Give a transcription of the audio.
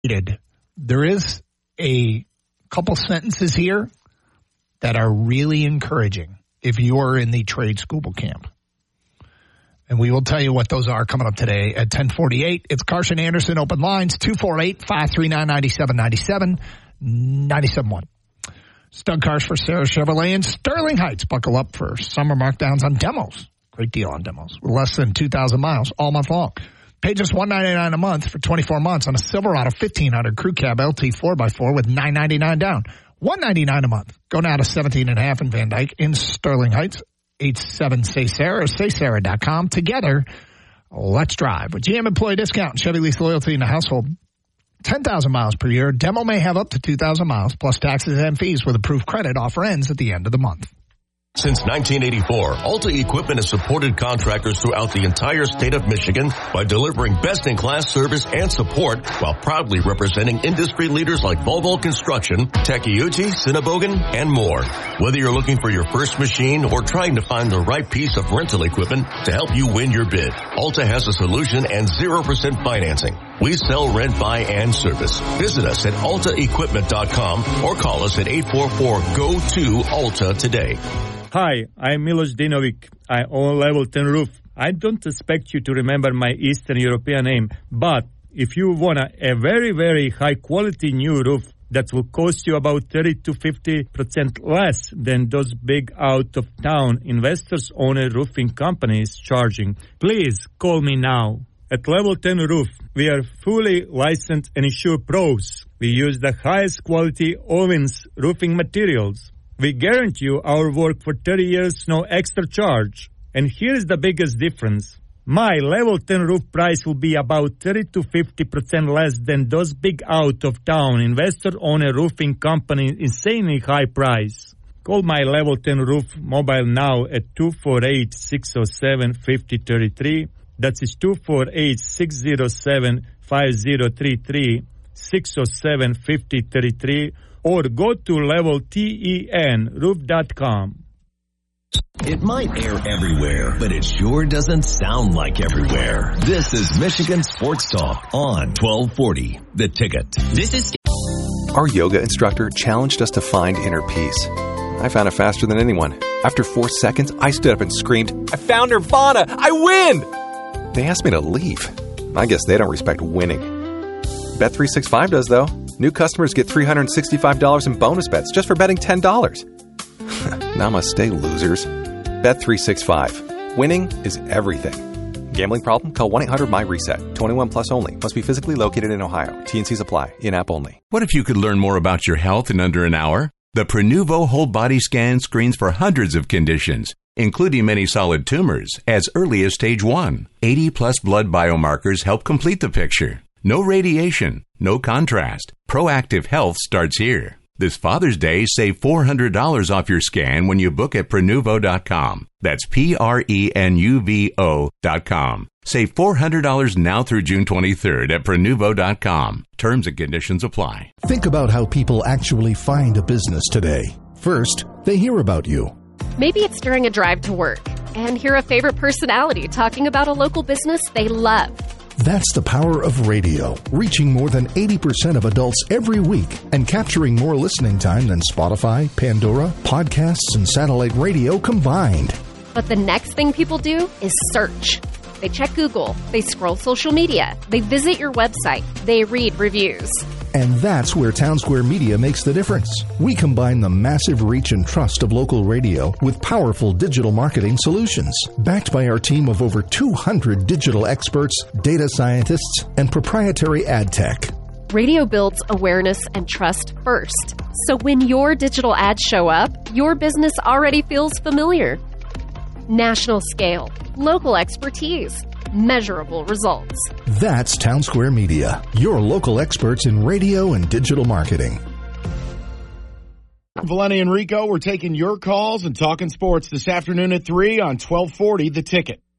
There is a couple sentences here that are really encouraging if you're in the trade school camp. And we will tell you what those are coming up today at 10:48. It's Carson Anderson, open lines, 248-539-9797, 97.1. Stud Cars for Sarah Chevrolet in Sterling Heights. Buckle up for summer markdowns on demos. Great deal on demos. With less than 2,000 miles all month long. Pay just $199 a month for 24 months on a Silverado 1500 Crew Cab LT 4x4 with $999 down. $199 a month. Go now to 17.5 in Van Dyke in Sterling Heights. 87-SAY-SARAH or SaySarah.com. Together, let's drive. With GM Employee Discount and Chevy Lease Loyalty in the household, 10,000 miles per year. Demo may have up to 2,000 miles, plus taxes and fees with approved credit. Offer ends at the end of the month. Since 1984, Alta Equipment has supported contractors throughout the entire state of Michigan by delivering best-in-class service and support while proudly representing industry leaders like Volvo Construction, Takeuchi, Cinnabogan, and more. Whether you're looking for your first machine or trying to find the right piece of rental equipment to help you win your bid, Alta has a solution and 0% financing. We sell, rent, buy, and service. Visit us at altaequipment.com or call us at 844-GO-TO-ALTA today. Hi, I'm Milos Dinovic. I own Level 10 Roof. I don't expect you to remember my Eastern European name, but if you want a very, very high-quality new roof that will cost you about 30 to 50% less than those big out-of-town investors-owned roofing companies charging, please call me now. At Level 10 Roof, we are fully licensed and insured pros. We use the highest quality Owens roofing materials. We guarantee you our work for 30 years, no extra charge. And here's the biggest difference. My Level 10 roof price will be about 30 to 50% less than those big out-of-town investor-owned roofing companies' insanely high price. Call my Level 10 Roof mobile now at 248-607-5033. That's 248-607-5033, 607-5033. Or go to leveltenroof.com. It might air everywhere, but it sure doesn't sound like everywhere. This is Michigan Sports Talk on 1240, The Ticket. Our yoga instructor challenged us to find inner peace. I found it faster than anyone. After 4 seconds, I stood up and screamed, "I found Nirvana! I win!" They asked me to leave. I guess they don't respect winning. Bet365 does, though. New customers get $365 in bonus bets just for betting $10. Namaste, losers. Bet365. Winning is everything. Gambling problem? Call 1-800-MY-RESET. 21 plus only. Must be physically located in Ohio. T&Cs apply. In-app only. What if you could learn more about your health in under an hour? The Prenuvo whole body scan screens for hundreds of conditions, including many solid tumors, as early as stage 1. 80-plus blood biomarkers help complete the picture. No radiation, no contrast. Proactive health starts here. This Father's Day, save $400 off your scan when you book at Prenuvo.com. That's Prenuvo.com. Save $400 now through June 23rd at Prenuvo.com. Terms and conditions apply. Think about how people actually find a business today. First, they hear about you. Maybe it's during a drive to work and hear a favorite personality talking about a local business they love. That's the power of radio, reaching more than 80% of adults every week and capturing more listening time than Spotify, Pandora, podcasts, and satellite radio combined. But the next thing people do is search. They check Google, they scroll social media, they visit your website, they read reviews. And that's where Townsquare Media makes the difference. We combine the massive reach and trust of local radio with powerful digital marketing solutions. Backed by our team of over 200 digital experts, data scientists, and proprietary ad tech. Radio builds awareness and trust first. So when your digital ads show up, your business already feels familiar. National scale, local expertise, measurable results. That's Townsquare Media, your local experts in radio and digital marketing. Valenti and Rico, we're taking your calls and talking sports this afternoon at 3 on 1240 The Ticket.